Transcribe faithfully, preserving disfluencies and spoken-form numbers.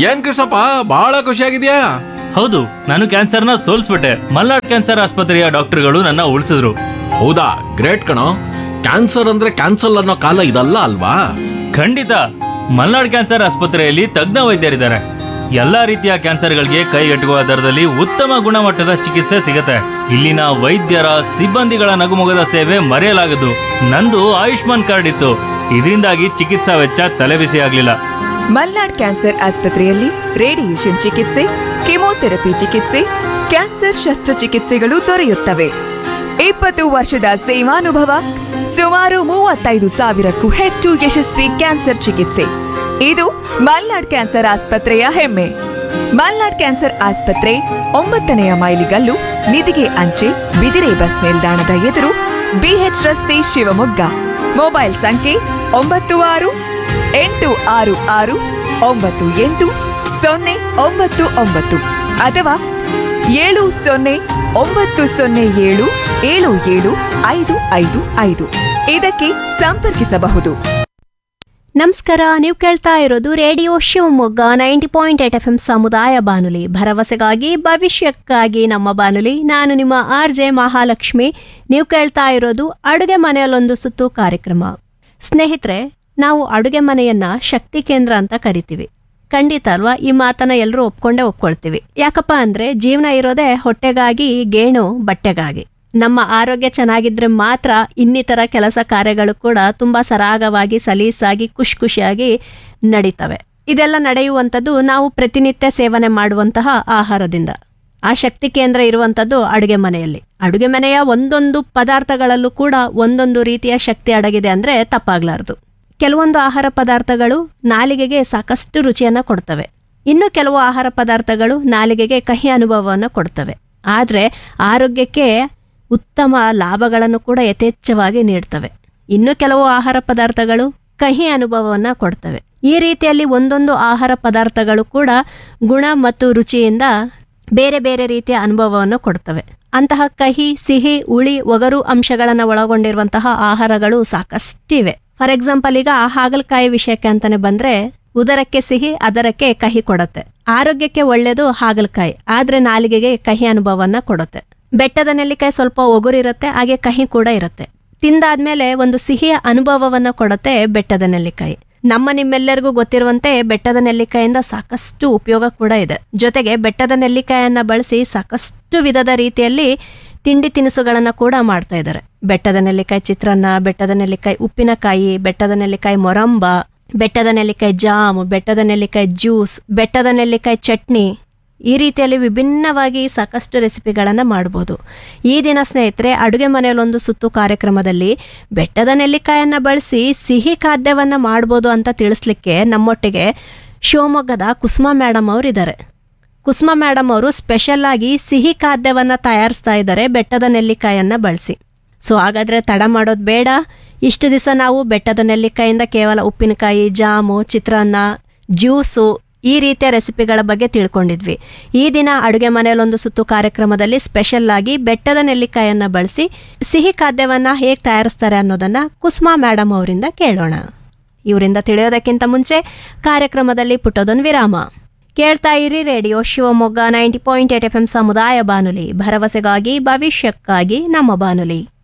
ಏನ್ ಕೃಷ್ಣಪ್ಪ ಬಹಳ ಖುಷಿಯಾಗಿದ್ಯಾ? ಹೌದು, ನಾನು ಕ್ಯಾನ್ಸರ್ನ ಸೋಲ್ಸ್ಬಿಟ್ಟೆ. ಮಲ್ನಾಡ್ ಕ್ಯಾನ್ಸರ್ ಆಸ್ಪತ್ರೆಯ ಡಾಕ್ಟರ್ಗಳು ನನ್ನ ಉಳಿಸಿದ್ರು. ಹೌದಾ, ಗ್ರೇಟ್ ಕಣೋ. ಕ್ಯಾನ್ಸರ್ ಅಂದ್ರೆ ಕ್ಯಾನ್ಸಲ್ ಅನ್ನೋ ಕಾಲ ಇದಲ್ಲ ಅಲ್ವಾ? ಖಂಡಿತ. ಮಲ್ನಾಡ್ ಕ್ಯಾನ್ಸರ್ ಆಸ್ಪತ್ರೆಯಲ್ಲಿ ತಜ್ಞ ವೈದ್ಯರಿದ್ದಾರೆ. ಎಲ್ಲಾ ರೀತಿಯ ಕ್ಯಾನ್ಸರ್ಗಳಿಗೆ ಕೈಗೆಟುಕುವ ದರದಲ್ಲಿ ಉತ್ತಮ ಗುಣಮಟ್ಟದ ಚಿಕಿತ್ಸೆ ಸಿಗುತ್ತೆ. ಇಲ್ಲಿನ ವೈದ್ಯರ ಸಿಬ್ಬಂದಿಗಳ ನಗುಮೊಗದ ಸೇವೆ ಮರೆಯಲಾಗದು. ನಂದು ಆಯುಷ್ಮಾನ್ ಕಾರ್ಡ್ ಇತ್ತು, ಇದರಿಂದಾಗಿ ಚಿಕಿತ್ಸಾ ವೆಚ್ಚ ತಲೆಬಿಸಿ ಆಗ್ಲಿಲ್ಲ. ಮಲ್ನಾಡ್ ಕ್ಯಾನ್ಸರ್ ಆಸ್ಪತ್ರೆಯಲ್ಲಿ ರೇಡಿಯೇಷನ್ ಚಿಕಿತ್ಸೆ, ಕೆಮೊಥೆರಪಿ ಚಿಕಿತ್ಸೆ, ಕ್ಯಾನ್ಸರ್ ಶಸ್ತ್ರಚಿಕಿತ್ಸೆಗಳು ದೊರೆಯುತ್ತವೆ. ಇಪ್ಪತ್ತು ವರ್ಷದ ಸೇವಾನುಭವ, ಸುಮಾರು ಮೂವತ್ತೈದು ಸಾವಿರಕ್ಕೂ ಹೆಚ್ಚು ಯಶಸ್ವಿ ಕ್ಯಾನ್ಸರ್ ಚಿಕಿತ್ಸೆ. ಇದು ಮಲ್ನಾಡ್ ಕ್ಯಾನ್ಸರ್ ಆಸ್ಪತ್ರೆಯ ಹೆಮ್ಮೆ. ಮಲ್ನಾಡ್ ಕ್ಯಾನ್ಸರ್ ಆಸ್ಪತ್ರೆ ಒಂಬತ್ತನೆಯ ಮೈಲಿಗಲ್ಲು, ನಿಧಿಗೆ ಅಂಚೆ, ಬಿದಿರೆ ಬಸ್ ನಿಲ್ದಾಣದ ಎದುರು, ಬಿಎಚ್ ರಸ್ತೆ, ಶಿವಮೊಗ್ಗ. ಮೊಬೈಲ್ ಸಂಖ್ಯೆ ಒಂಬತ್ತು ಆರು ಎಂಟು ಆರು ಆರು ಒಂಬತ್ತು ಎಂಟು ಸೊನ್ನೆ ಒಂಬತ್ತು ಒಂಬತ್ತು ಅಥವಾ ಏಳು ಸೊನ್ನೆ ಒಂಬತ್ತು ಸೊನ್ನೆ ಏಳು ಏಳು ಏಳು ಐದು ಐದು ಐದು. ಇದಕ್ಕೆ ಸಂಪರ್ಕಿಸಬಹುದು. ನಮಸ್ಕಾರ, ನೀವು ಕೇಳ್ತಾ ಇರೋದು radio Shivamogga ninety point eight F M ಸಮುದಾಯ ಬಾನುಲಿ, ಭರವಸೆಗಾಗಿ ಭವಿಷ್ಯಕ್ಕಾಗಿ ನಮ್ಮ ಬಾನುಲಿ. ನಾನು ನಿಮ್ಮ ಆರ್ ಜೆ ಮಹಾಲಕ್ಷ್ಮಿ. ನೀವು ಕೇಳ್ತಾ ಇರೋದು ಅಡುಗೆ ಮನೆಯಲ್ಲೊಂದು ಸುತ್ತು ಕಾರ್ಯಕ್ರಮ. ಸ್ನೇಹಿತರೆ, ನಾವು ಅಡುಗೆ ಮನೆಯನ್ನ ಶಕ್ತಿ ಕೇಂದ್ರ ಅಂತ ಕರಿತೀವಿ. ಖಂಡಿತ ಅಲ್ವಾ? ಈ ಮಾತನ್ನ ಎಲ್ಲರೂ ಒಪ್ಕೊಂಡೇ ಒಪ್ಕೊಳ್ತೀವಿ. ಯಾಕಪ್ಪ ಅಂದ್ರೆ ಜೀವನ ಇರೋದೇ ಹೊಟ್ಟೆಗಾಗಿ, ಗೇಣು ಬಟ್ಟೆಗಾಗಿ. ನಮ್ಮ ಆರೋಗ್ಯ ಚೆನ್ನಾಗಿದ್ರೆ ಮಾತ್ರ ಇನ್ನಿತರ ಕೆಲಸ ಕಾರ್ಯಗಳು ಕೂಡ ತುಂಬಾ ಸರಾಗವಾಗಿ, ಸಲೀಸಾಗಿ, ಖುಷಿ ಖುಷಿಯಾಗಿ ನಡೀತವೆ. ಇದೆಲ್ಲ ನಡೆಯುವಂಥದ್ದು ನಾವು ಪ್ರತಿನಿತ್ಯ ಸೇವನೆ ಮಾಡುವಂತಹ ಆಹಾರದಿಂದ. ಆ ಶಕ್ತಿ ಕೇಂದ್ರ ಇರುವಂಥದ್ದು ಅಡುಗೆ ಮನೆಯಲ್ಲಿ. ಅಡುಗೆ ಮನೆಯ ಒಂದೊಂದು ಪದಾರ್ಥಗಳಲ್ಲೂ ಕೂಡ ಒಂದೊಂದು ರೀತಿಯ ಶಕ್ತಿ ಅಡಗಿದೆ ಅಂದ್ರೆ ತಪ್ಪಾಗ್ಲಾರ್ದು. ಕೆಲವೊಂದು ಆಹಾರ ಪದಾರ್ಥಗಳು ನಾಲಿಗೆಗೆ ಸಾಕಷ್ಟು ರುಚಿಯನ್ನ ಕೊಡ್ತವೆ. ಇನ್ನು ಕೆಲವು ಆಹಾರ ಪದಾರ್ಥಗಳು ನಾಲಿಗೆಗೆ ಕಹಿ ಅನುಭವವನ್ನು ಕೊಡ್ತವೆ. ಆದ್ರೆ ಆರೋಗ್ಯಕ್ಕೆ ಉತ್ತಮ ಲಾಭಗಳನ್ನು ಕೂಡ ಯಥೇಚ್ಛವಾಗಿ ನೀಡ್ತವೆ. ಇನ್ನು ಕೆಲವು ಆಹಾರ ಪದಾರ್ಥಗಳು ಕಹಿ ಅನುಭವವನ್ನ ಕೊಡ್ತವೆ. ಈ ರೀತಿಯಲ್ಲಿ ಒಂದೊಂದು ಆಹಾರ ಪದಾರ್ಥಗಳು ಕೂಡ ಗುಣ ಮತ್ತು ರುಚಿಯಿಂದ ಬೇರೆ ಬೇರೆ ರೀತಿಯ ಅನುಭವವನ್ನು ಕೊಡ್ತವೆ. ಅಂತಹ ಕಹಿ, ಸಿಹಿ, ಹುಳಿ, ಒಗರು ಅಂಶಗಳನ್ನು ಒಳಗೊಂಡಿರುವಂತಹ ಆಹಾರಗಳು ಸಾಕಷ್ಟಿವೆ. ಫಾರ್ ಎಕ್ಸಾಂಪಲ್, ಈಗ ಹಾಗಲಕಾಯಿ ವಿಷಯಕ್ಕೆ ಅಂತಾನೆ ಬಂದ್ರೆ, ಉದರಕ್ಕೆ ಸಿಹಿ, ಅದರಕ್ಕೆ ಕಹಿ ಕೊಡುತ್ತೆ. ಆರೋಗ್ಯಕ್ಕೆ ಒಳ್ಳೆಯದು ಹಾಗಲಕಾಯಿ, ಆದ್ರೆ ನಾಲಿಗೆಗೆ ಕಹಿ ಅನುಭವವನ್ನ ಕೊಡುತ್ತೆ. ಬೆಟ್ಟದ ನೆಲ್ಲಿಕಾಯಿ ಸ್ವಲ್ಪ ಒಗುರಿರುತ್ತೆ, ಹಾಗೆ ಕಹಿ ಕೂಡ ಇರುತ್ತೆ. ತಿಂದಾದ್ಮೇಲೆ ಒಂದು ಸಿಹಿಯ ಅನುಭವವನ್ನ ಕೊಡುತ್ತೆ ಬೆಟ್ಟದ ನೆಲ್ಲಿಕಾಯಿ. ನಮ್ಮ ನಿಮ್ಮೆಲ್ಲರಿಗೂ ಗೊತ್ತಿರುವಂತೆ ಬೆಟ್ಟದ ನೆಲ್ಲಿಕಾಯಿಂದ ಸಾಕಷ್ಟು ಉಪಯೋಗ ಕೂಡ ಇದೆ. ಜೊತೆಗೆ ಬೆಟ್ಟದ ನೆಲ್ಲಿಕಾಯನ್ನ ಬಳಸಿ ಸಾಕಷ್ಟು ವಿಧದ ರೀತಿಯಲ್ಲಿ ತಿಂಡಿ ತಿನಿಸುಗಳನ್ನ ಕೂಡ ಮಾಡ್ತಾ ಇದ್ದಾರೆ. ಬೆಟ್ಟದ ನೆಲ್ಲಿಕಾಯಿ ಚಿತ್ರಾನ್ನ, ಬೆಟ್ಟದ ನೆಲ್ಲಿಕಾಯಿ ಉಪ್ಪಿನಕಾಯಿ, ಬೆಟ್ಟದ ನೆಲ್ಲಿಕಾಯಿ ಮೊರಂಬ, ಬೆಟ್ಟದ ನೆಲ್ಲಿಕಾಯಿ ಜಾಮ್, ಬೆಟ್ಟದ ನೆಲ್ಲಿಕಾಯಿ ಜ್ಯೂಸ್, ಬೆಟ್ಟದ ನೆಲ್ಲಿಕಾಯಿ ಚಟ್ನಿ. ಈ ರೀತಿಯಲ್ಲಿ ವಿಭಿನ್ನವಾಗಿ ಸಾಕಷ್ಟು ರೆಸಿಪಿಗಳನ್ನು ಮಾಡ್ಬೋದು. ಈ ದಿನ ಸ್ನೇಹಿತರೆ, ಅಡುಗೆ ಮನೆಯಲ್ಲೊಂದು ಸುತ್ತು ಕಾರ್ಯಕ್ರಮದಲ್ಲಿ ಬೆಟ್ಟದ ನೆಲ್ಲಿಕಾಯನ್ನ ಬಳಸಿ ಸಿಹಿ ಖಾದ್ಯವನ್ನ ಮಾಡ್ಬೋದು ಅಂತ ತಿಳಿಸ್ಲಿಕ್ಕೆ ನಮ್ಮೊಟ್ಟಿಗೆ ಶಿವಮೊಗ್ಗದ ಕುಸುಮಾ ಮೇಡಮ್ ಅವರು ಇದ್ದಾರೆ. ಕುಸುಮಾ ಮೇಡಮ್ ಅವರು ಸ್ಪೆಷಲ್ ಆಗಿ ಸಿಹಿ ಖಾದ್ಯವನ್ನ ತಯಾರಿಸ್ತಾ ಇದ್ದಾರೆ ಬೆಟ್ಟದ ನೆಲ್ಲಿಕಾಯನ್ನ ಬಳಸಿ. ಸೊ ಹಾಗಾದ್ರೆ ತಡ ಮಾಡೋದು ಬೇಡ. ಇಷ್ಟು ದಿವಸ ನಾವು ಬೆಟ್ಟದ ನೆಲ್ಲಿಕಾಯಿಂದ ಕೇವಲ ಉಪ್ಪಿನಕಾಯಿ, ಜಾಮು, ಚಿತ್ರಾನ್ನ, ಜ್ಯೂಸು, ಈ ರೀತಿಯ ರೆಸಿಪಿಗಳ ಬಗ್ಗೆ ತಿಳ್ಕೊಂಡಿದ್ವಿ. ಈ ದಿನ ಅಡುಗೆ ಮನೆಯಲ್ಲೊಂದು ಸುತ್ತು ಕಾರ್ಯಕ್ರಮದಲ್ಲಿ ಸ್ಪೆಷಲ್ ಆಗಿ ಬೆಟ್ಟದ ನೆಲ್ಲಿಕಾಯನ್ನ ಬಳಸಿ ಸಿಹಿ ಖಾದ್ಯವನ್ನ ಹೇಗೆ ತಯಾರಿಸ್ತಾರೆ ಅನ್ನೋದನ್ನ ಕುಸುಮಾ ಮೇಡಮ್ ಅವರಿಂದ ಕೇಳೋಣ. ಇವರಿಂದ ತಿಳಿಯೋದಕ್ಕಿಂತ ಮುಂಚೆ ಕಾರ್ಯಕ್ರಮದಲ್ಲಿ ಪುಟ್ಟದೊಂದು ವಿರಾಮ. ಕೇಳ್ತಾ ಇರಿ radio Shivamogga ninety point eight F M ಸಮುದಾಯ ಬಾನುಲಿ, ಭರವಸೆಗಾಗಿ ಭವಿಷ್ಯಕ್ಕಾಗಿ ನಮ್ಮ ಬಾನುಲಿ.